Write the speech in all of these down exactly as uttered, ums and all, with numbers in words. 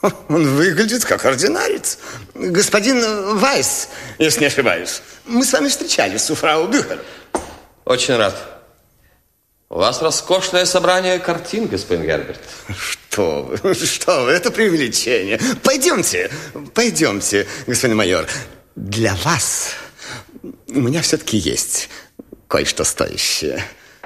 Он выглядит как ординарец. Господин Вайс, если не ошибаюсь. Мы с вами встречались у фрау Бюхер. Очень рад. У вас роскошное собрание картин, господин Герберт. Что вы, что вы, это преувеличение. Пойдемте, пойдемте, господин майор. Для вас у меня все-таки есть кое-что стоящее.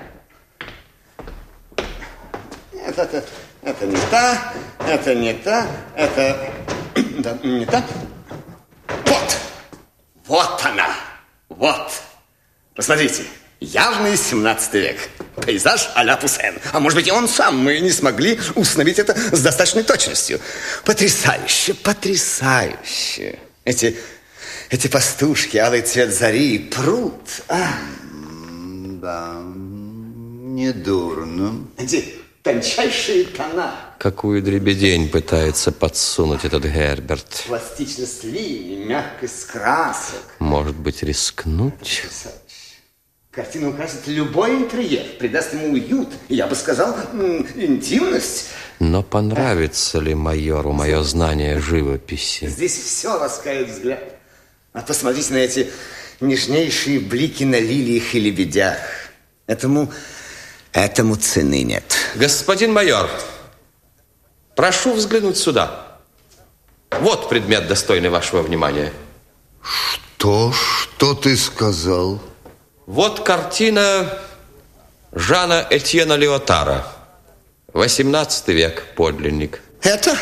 Это, это, это не та, это не та, это да, не та. Вот, вот она, вот. Посмотрите. Явный семнадцатый век. Пейзаж а-ля Пуссен. А может быть, и он сам. Мы не смогли установить это с достаточной точностью. Потрясающе, потрясающе. Эти, эти пастушки, алый цвет зари, пруд. А. Да, недурно. Эти тончайшие тона. Какую дребедень пытается подсунуть этот Герберт. Пластичность линий, мягкость красок. Может быть, рискнуть? Потрясающе. Картина украсит любой интерьер, придаст ему уют, я бы сказал, интимность. Но понравится ли майору мое знание живописи? Здесь все ласкает взгляд. А посмотрите на эти нежнейшие блики на лилиях и лебедях. Этому, этому цены нет. Господин майор, прошу взглянуть сюда. Вот предмет, достойный вашего внимания. Что? Что ты сказал? Вот картина Жана Этьена Леотара. восемнадцатый век, подлинник. Это?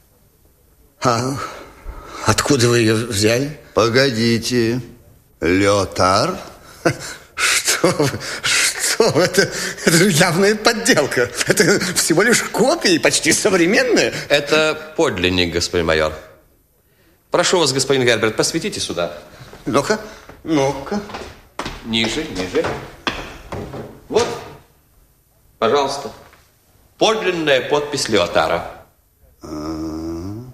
А откуда вы ее взяли? Погодите. Леотар? Что вы, что вы, это, это же явная подделка. Это всего лишь копии, почти современные. Это подлинник, господин майор. Прошу вас, господин Герберт, посветите сюда. Ну-ка, ну-ка. Ниже, ниже. Вот, пожалуйста. Подлинная подпись Леотара. А,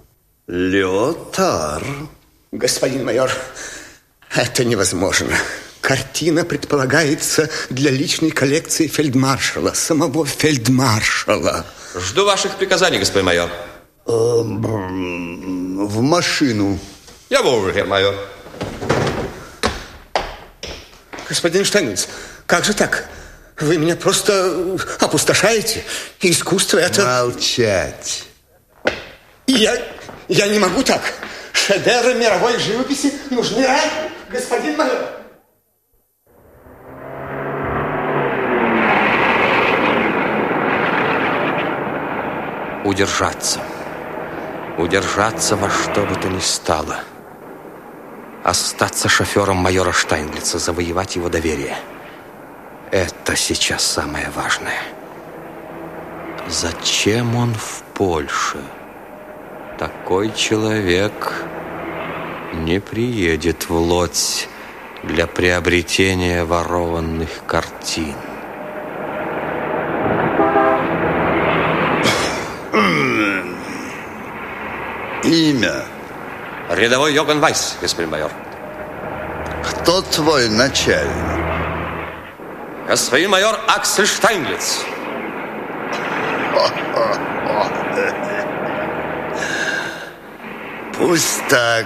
Леотар. Господин майор, это невозможно. Картина предполагается для личной коллекции фельдмаршала, самого фельдмаршала. Жду ваших приказаний, господин майор. В машину. Я вовремя, герр майор. Господин Штайнец, как же так? Вы меня просто опустошаете. Искусство это... Молчать. Я, я не могу так. Шедевры мировой живописи нужны ранее, господин майор. Удержаться. Удержаться во что бы то ни стало. Остаться шофером майора Штайнглица, завоевать его доверие. Это сейчас самое важное. Зачем он в Польше? Такой человек не приедет в Лодзь для приобретения ворованных картин. Имя? Рядовой Йоган Вайс, господин майор. Кто твой начальник? Господин майор Аксель Штайнглиц. Пусть так.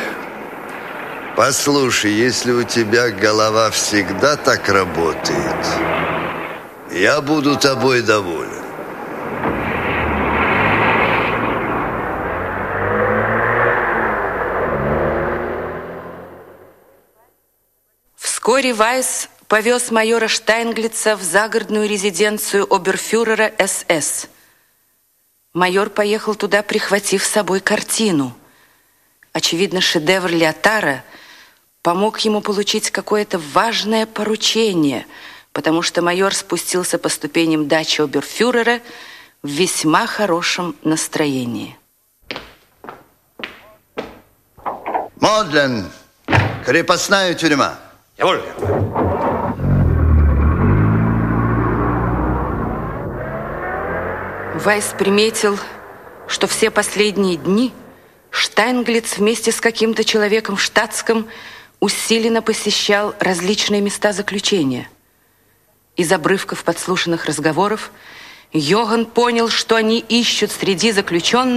Послушай, если у тебя голова всегда так работает, я буду тобой доволен. Вскоре Вайс повез майора Штайнглица в загородную резиденцию оберфюрера эс эс. Майор поехал туда, прихватив с собой картину. Очевидно, шедевр Леотара помог ему получить какое-то важное поручение, потому что майор спустился по ступеням дачи оберфюрера в весьма хорошем настроении. Модлен, крепостная тюрьма. Я волю. Вайс приметил, что все последние дни Штайнглиц вместе с каким-то человеком в штатском усиленно посещал различные места заключения. Из обрывков подслушанных разговоров Йоган понял, что они ищут среди заключенных